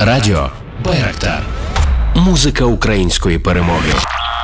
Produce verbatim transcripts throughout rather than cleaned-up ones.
Радіо Байрактар. Музика української перемоги.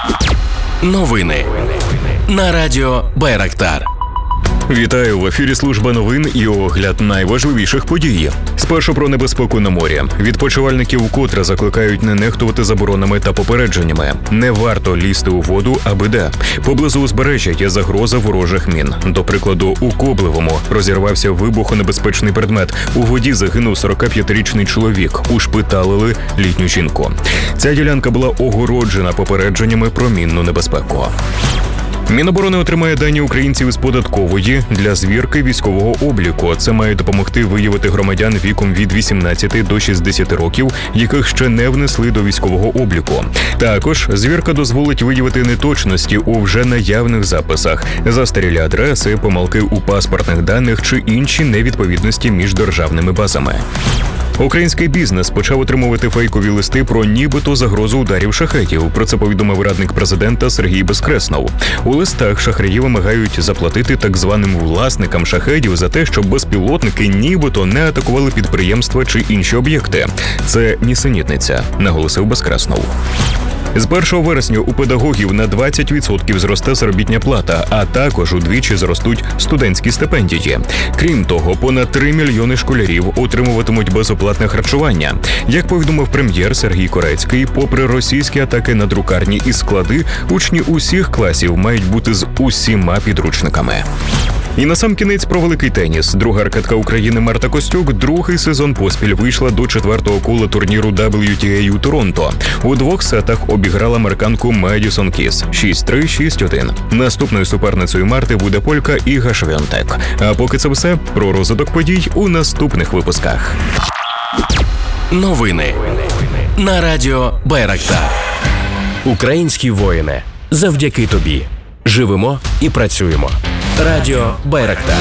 Новини на Радіо Байрактар. Вітаю, в ефірі служба новин і огляд найважливіших подій. Спершу про небезпеку на морі. Відпочивальників вкотре закликають не нехтувати заборонами та попередженнями. Не варто лізти у воду аби де. Поблизу узбережжя є загроза ворожих мін. До прикладу, у Коблевому розірвався вибухонебезпечний предмет. У воді загинув сорокап'ятирічний чоловік. Ушпиталили літню жінку. Ця ділянка була огороджена попередженнями про мінну небезпеку. Міноборони отримає дані українців із податкової для звірки військового обліку. Це має допомогти виявити громадян віком від вісімнадцяти до шістдесяти років, яких ще не внесли до військового обліку. Також звірка дозволить виявити неточності у вже наявних записах, застарілі адреси, помилки у паспортних даних чи інші невідповідності між державними базами. Український бізнес почав отримувати фейкові листи про нібито загрозу ударів шахедів. Про це повідомив радник президента Сергій Безкреснов. У листах шахраї вимагають заплатити так званим власникам шахедів за те, щоб безпілотники нібито не атакували підприємства чи інші об'єкти. Це нісенітниця, наголосив Безкреснов. З першого вересня у педагогів на двадцять відсотків зросте заробітня плата, а також удвічі зростуть студентські стипендії. Крім того, понад три мільйони школярів отримуватимуть безоплатне харчування. Як повідомив прем'єр Сергій Корецький, попри російські атаки на друкарні і склади, учні усіх класів мають бути з усіма підручниками. І насамкінець про великий теніс. Друга ракетка України Марта Костюк другий сезон поспіль вийшла до четвертого кола турніру дабл ю ті ей у Торонто. У двох сетах обіграла американку Медісон Кіс шість три - шість один. Наступною суперницею Марти буде полька Іга Швіонтек. А поки це все, про розвиток подій у наступних випусках. Новини на Радіо Байрактар. Українські воїни, завдяки тобі живемо і працюємо. Радіо Байрактар.